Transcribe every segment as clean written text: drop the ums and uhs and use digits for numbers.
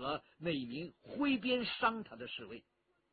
了那一名挥鞭伤他的侍卫。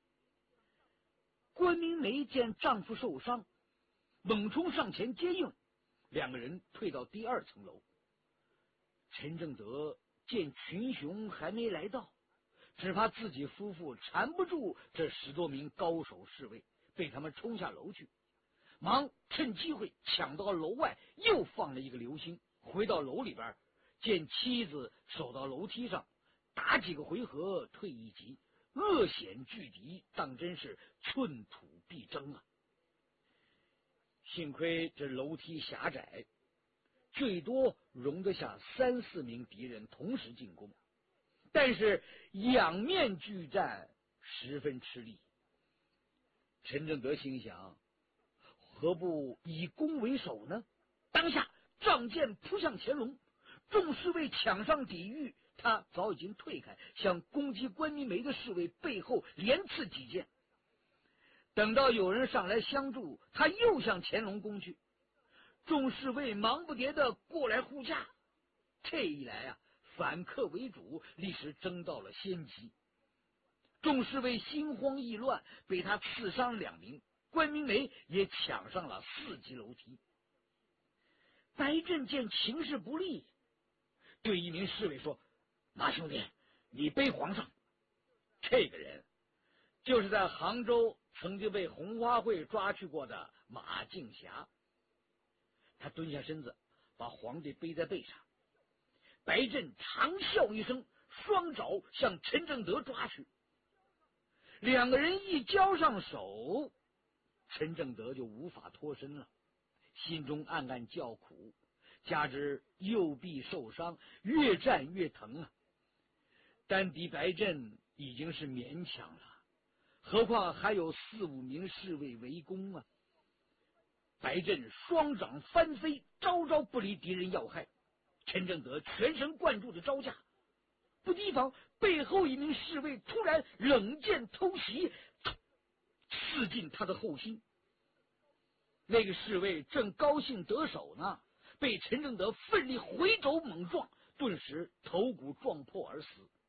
关明梅见丈夫受伤，猛冲上前接应，两个人退到第2层楼。陈正德见群雄还没来到，只怕自己夫妇缠不住这10多名高手侍卫，被他们冲下楼去，忙趁机会抢到楼外，又放了一个流星，回到楼里边，见妻子守到楼梯上，打几个回合退一级，恶险拒敌，当真是寸土必争啊！幸亏这楼梯狭窄，最多容得下3、4名敌人同时进攻，但是仰面拒战十分吃力。陈正德心想，何不以攻为守呢？当下仗剑扑向乾隆，众侍卫抢上抵御，他早已经退开，向攻击关明梅的侍卫背后连刺几剑。等到有人上来相助，他又向乾隆攻去，众侍卫忙不迭的过来护驾。这一来啊，反客为主，历时争到了先机。众侍卫心慌意乱，被他刺伤2名，关明梅也抢上了4级楼梯。白振见情势不利，对一名侍卫说：“马兄弟，你背皇上。”这个人就是在杭州曾经被红花会抓去过的马敬霞。他蹲下身子，把皇帝背在背上。白振长啸一声，双爪向陈正德抓去。两个人一交上手，陈正德就无法脱身了，心中暗暗叫苦，加之右臂受伤，越战越疼啊。单敌白振已经是勉强了，何况还有4、5名侍卫围攻啊！白振双掌翻飞，招招不离敌人要害。陈正德全神贯注的招架，不提防背后一名侍卫突然冷箭偷袭，刺进他的后心。那个侍卫正高兴得手呢，被陈正德奋力回肘猛撞，顿时头骨撞破而死。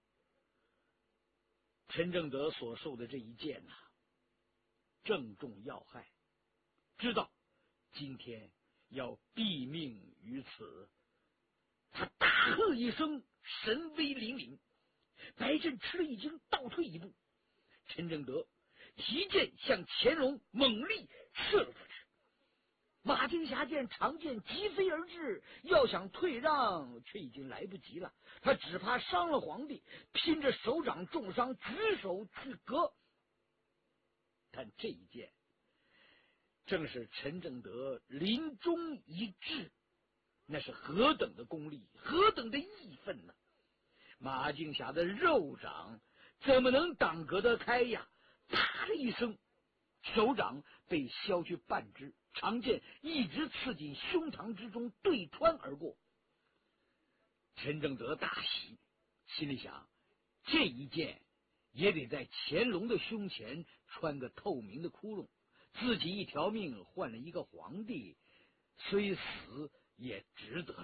陈正德所受的这一箭呐，正中要害，知道今天要毙命于此。他大喝一声，神威凛凛。白振吃了一惊，倒退一步。陈正德提剑向乾隆猛力刺了出去。马敬霞见长剑疾飞而至，要想退让，却已经来不及了。他只怕伤了皇帝，拼着手掌重伤，举手去格。但这一剑正是陈正德临终一掷，那是何等的功力，何等的义愤呢？马敬霞的肉掌怎么能挡隔得开呀？啪的一声，手掌被削去半只，长剑一直刺进胸膛之中，对穿而过。陈正德大喜，心里想，这一剑也得在乾隆的胸前穿个透明的窟窿，自己一条命换了一个皇帝，虽死也值得了。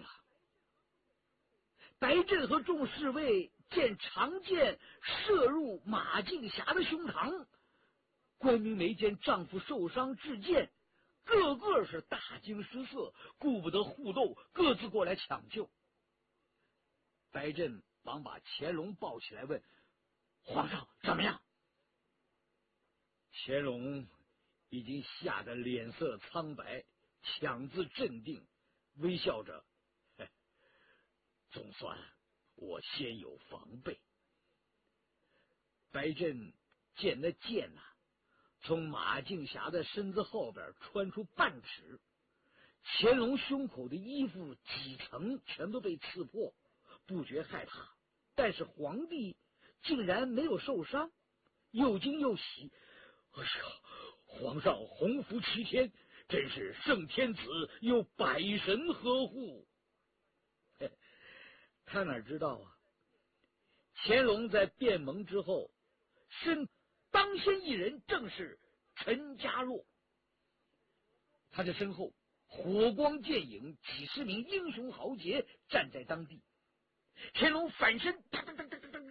白振和众侍卫见长剑射入马敬霞的胸膛，关明梅见丈夫受伤致剑，个个是大惊失色，顾不得互斗，各自过来抢救。白振忙把乾隆抱起来问：“皇上怎么样？”乾隆已经吓得脸色苍白，强自镇定，微笑着：“总算我先有防备。”白振见那剑呐，从马敬霞的身子后边穿出半尺，乾隆胸口的衣服几层全都被刺破，不觉害怕。但是皇帝竟然没有受伤，又惊又喜。哎呀，皇上洪福齐天，真是圣天子有百神呵护。他哪知道啊，乾隆在变蒙之后，身当先一人正是陈家洛。他的身后火光剑影，几十名英雄豪杰站在当地。乾隆反身